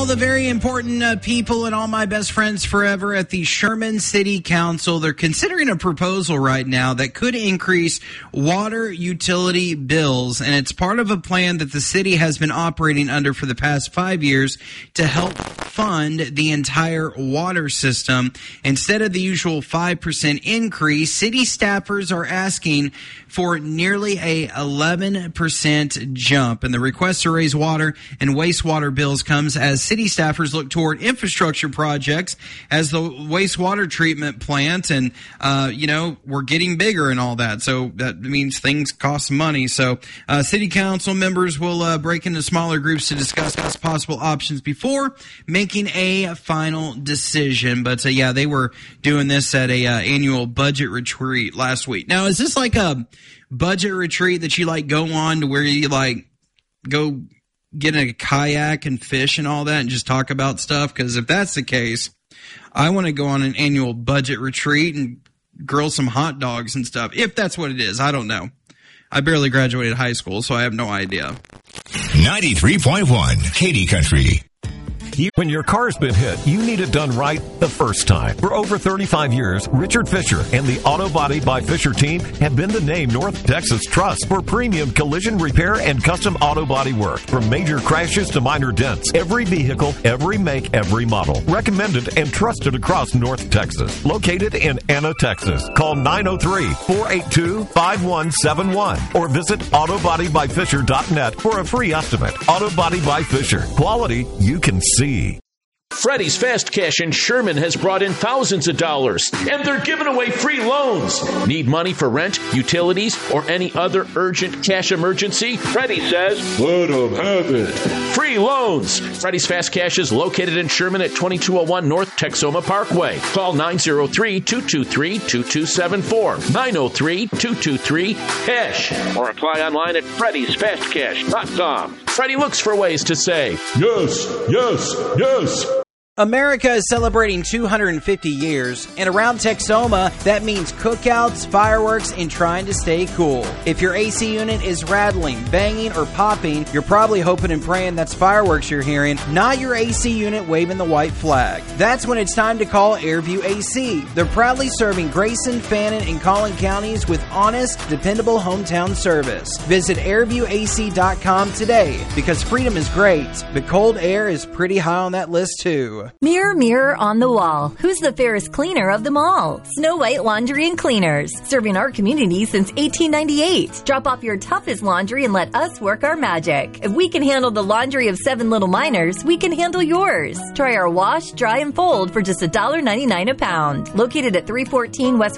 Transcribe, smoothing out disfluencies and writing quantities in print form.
the very important people and all my best friends forever at the Sherman City Council, they're considering a proposal right now that could increase water utility bills, and it's part of a plan that the city has been operating under for the past 5 years to help fund the entire water system. Instead of the usual 5% increase, city staffers are asking for nearly a 11% jump, and the request to raise water and wastewater bills comes as city staffers look toward infrastructure projects as the wastewater treatment plant, and we're getting bigger and all that, so that means things cost money. So city council members will break into smaller groups to discuss possible options before making a final decision. But they were doing this at a annual budget retreat last week. Now, is this like a budget retreat that you go on to where you go get in a kayak and fish and all that and just talk about stuff? Because if that's the case, I want to go on an annual budget retreat and grill some hot dogs and stuff. If that's what it is, I don't know. I barely graduated high school, so I have no idea. 93.1 Katy Country. When your car's been hit, you need it done right the first time. For over 35 years, Richard Fisher and the Auto Body by Fisher team have been the name North Texas trusts for premium collision repair and custom auto body work. From major crashes to minor dents, every vehicle, every make, every model. Recommended and trusted across North Texas. Located in Anna, Texas. Call 903-482-5171 or visit autobodybyfisher.net for a free estimate. Auto Body by Fisher. Quality you can see. Freddy's Fast Cash in Sherman has brought in thousands of dollars, and they're giving away free loans. Need money for rent, utilities, or any other urgent cash emergency? Freddy says, let them have it. Free loans. Freddy's Fast Cash is located in Sherman at 2201 North Texoma Parkway. Call 903-223-2274. 903-223-CASH. Or apply online at freddysfastcash.com. Freddy looks for ways to say, yes, yes, yes. America is celebrating 250 years, and around Texoma, that means cookouts, fireworks, and trying to stay cool. If your AC unit is rattling, banging, or popping, you're probably hoping and praying that's fireworks you're hearing, not your AC unit waving the white flag. That's when it's time to call Airview AC. They're proudly serving Grayson, Fannin, and Collin counties with honest, dependable hometown service. Visit airviewac.com today, because freedom is great, but cold air is pretty high on that list too. Mirror, mirror on the wall. Who's the fairest cleaner of them all? Snow White Laundry and Cleaners. Serving our community since 1898. Drop off your toughest laundry and let us work our magic. If we can handle the laundry of 7 little miners, we can handle yours. Try our wash, dry, and fold for just $1.99 a pound. Located at 314 West